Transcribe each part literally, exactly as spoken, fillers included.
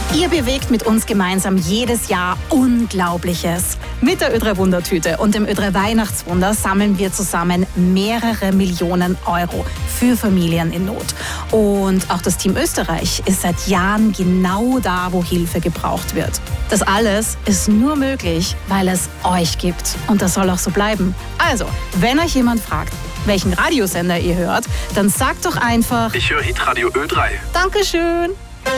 Ihr bewegt mit uns gemeinsam jedes Jahr Unglaubliches. Mit der Ö drei Wundertüte und dem Ö drei Weihnachtswunder sammeln wir zusammen mehrere Millionen Euro für Familien in Not. Und auch das Team Österreich ist seit Jahren genau da, wo Hilfe gebraucht wird. Das alles ist nur möglich, weil es euch gibt. Und das soll auch so bleiben. Also, wenn euch jemand fragt, welchen Radiosender ihr hört, dann sagt doch einfach: Ich höre Hitradio Ö drei. Dankeschön.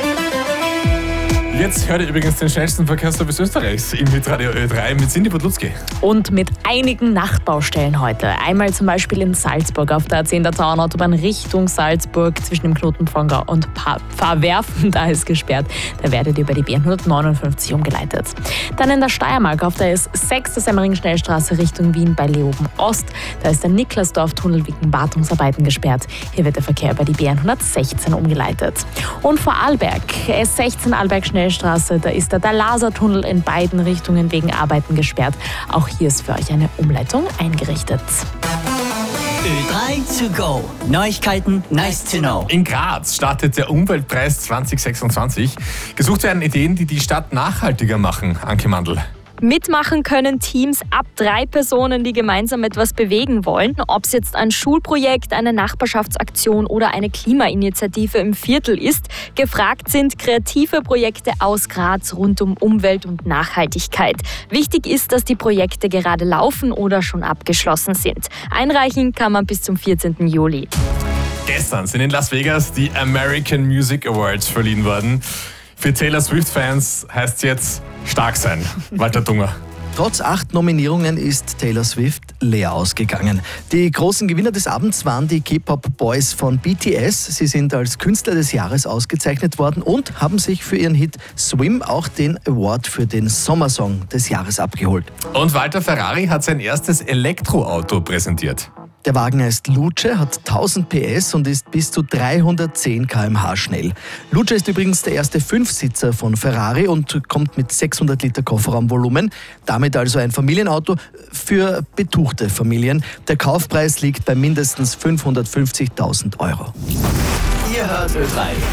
Jetzt hört ihr übrigens den schnellsten Verkehrsservice Österreichs im Hitradio Ö drei mit Cindy Podlutzki. Und mit einigen Nachtbaustellen heute. Einmal zum Beispiel in Salzburg auf der A zehn der Tauernautobahn Richtung Salzburg zwischen dem Knoten Pfangau und pa- Pfarrwerfen. Da ist gesperrt. Da werdet ihr über die B N hundertneunundfünfzig umgeleitet. Dann in der Steiermark auf der S sechs der Semmering-Schnellstraße Richtung Wien bei Leoben Ost. Da ist der Niklasdorf-Tunnel wegen Wartungsarbeiten gesperrt. Hier wird der Verkehr über die B N hundertsechzehn umgeleitet. Und vor Arlberg, S sechzehn Arlberg-Schnellstraße, da ist der Dalaser-Tunnel in beiden Richtungen wegen Arbeiten gesperrt. Auch hier ist für euch eine Umleitung eingerichtet. Ö drei to go. Neuigkeiten nice to know. In Graz startet der Umweltpreis zwanzig sechsundzwanzig. Gesucht werden Ideen, die die Stadt nachhaltiger machen. Anke Mandl. Mitmachen können Teams ab drei Personen, die gemeinsam etwas bewegen wollen. Ob es jetzt ein Schulprojekt, eine Nachbarschaftsaktion oder eine Klimainitiative im Viertel ist. Gefragt sind kreative Projekte aus Graz rund um Umwelt und Nachhaltigkeit. Wichtig ist, dass die Projekte gerade laufen oder schon abgeschlossen sind. Einreichen kann man bis zum vierzehnten Juli. Gestern sind in Las Vegas die American Music Awards verliehen worden. Für Taylor Swift-Fans heißt es jetzt stark sein. Walter Dunger. Trotz acht Nominierungen ist Taylor Swift leer ausgegangen. Die großen Gewinner des Abends waren die K-Pop-Boys von B T S. Sie sind als Künstler des Jahres ausgezeichnet worden und haben sich für ihren Hit Swim auch den Award für den Sommersong des Jahres abgeholt. Und Walter Ferrari hat sein erstes Elektroauto präsentiert. Der Wagen heißt Luce, hat tausend P S und ist bis zu dreihundertzehn Kilometer pro Stunde schnell. Luce ist übrigens der erste Fünfsitzer von Ferrari und kommt mit sechshundert Liter Kofferraumvolumen. Damit also ein Familienauto für betuchte Familien. Der Kaufpreis liegt bei mindestens fünfhundertfünfzigtausend Euro. Ihr hört Ö drei.